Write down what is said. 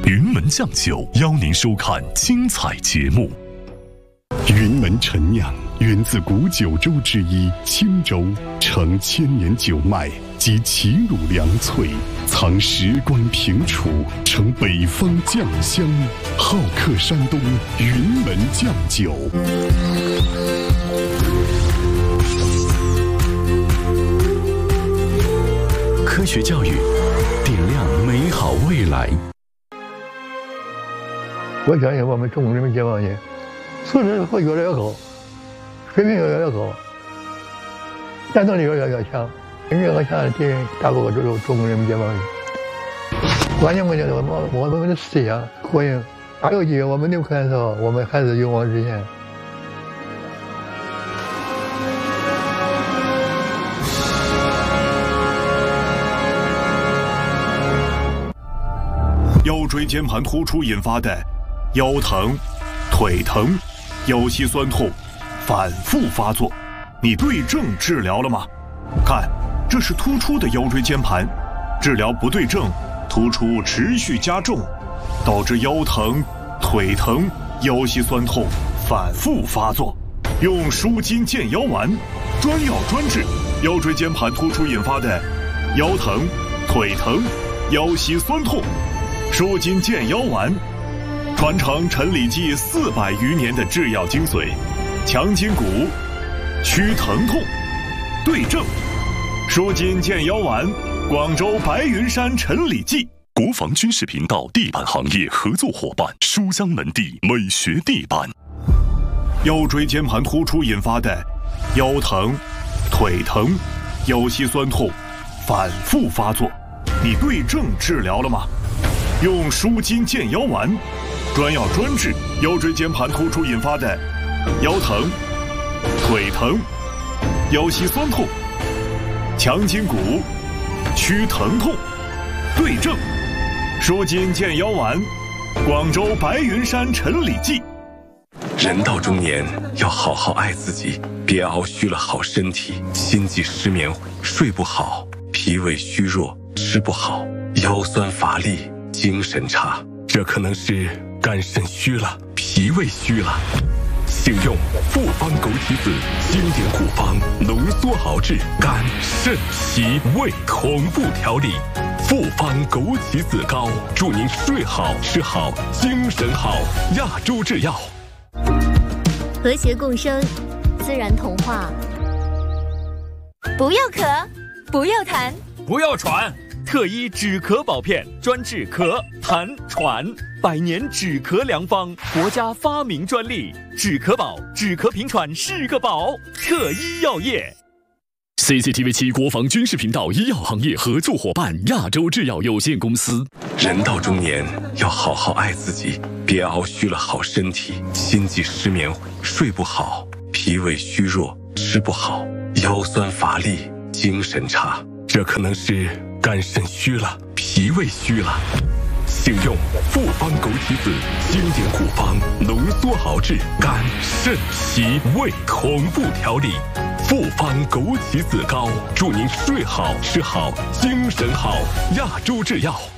云门酱酒邀您收看精彩节目。云门陈酿源自古九州之一青州，承千年酒脉及齐鲁良萃，藏时光平楚，承北方酱香，好客山东云门酱酒。科学教育，点亮美好未来。 我相信我们中国人民解放军素质会越来越高，水平越来越高，战斗力越来越强。任何强的敌人打不过中国人民解放军。关键问题是我们的思想国营打游击，我们留开的时候，我们还是勇往直前。 腰椎间盘突出引发的腰疼、腿疼、腰膝酸痛反复发作，你对症治疗了吗？看，这是突出的腰椎间盘，治疗不对症，突出持续加重，导致腰疼、腿疼、腰膝酸痛反复发作。用舒筋健腰丸，专药专治腰椎间盘突出引发的腰疼、腿疼、腰膝酸痛。舒筋健腰丸，传承陈李济400余年的制药精髓，强筋骨，祛疼痛，对症。舒筋健腰丸，广州白云山陈李济。国防军事频道地板行业合作伙伴，书香门第美学地板。腰椎间盘突出引发的腰疼、腿疼、腰膝酸痛反复发作，你对症治疗了吗？用舒筋健腰丸，专药专治腰椎间盘突出引发的腰疼、腿疼、腰膝酸痛，强筋骨，祛疼痛，对症。舒筋健腰丸，广州白云山陈李济。人到中年要好好爱自己，别熬虚了好身体，心悸失眠，睡不好，脾胃虚弱，吃不好，腰酸乏力，精神差，这可能是肝肾虚了，脾胃虚了。请用复方枸杞子经典古方浓缩熬制肝肾脾胃同步调理。复方枸杞子膏，祝您睡好吃好精神好。亚洲制药。 和谐共生，自然童话。不要咳，不要痰， 不要喘。特医止咳宝片，专治咳、痰、喘，100年止咳良方，国家发明专利。止咳宝，止咳平喘是个宝。特医药业。CCTV7 国防军事频道医药行业合作伙伴亚洲制药有限公司。 人到中年要好好爱自己，别熬虚了好身体，心悸失眠，睡不好，脾胃虚弱，吃不好，腰酸乏力，精神差，这可能是肝肾虚了，脾胃虚了。请用复方枸杞子经典古方浓缩熬制肝肾脾胃同步调理。复方枸杞子膏，祝您睡好吃好精神好。亚洲制药。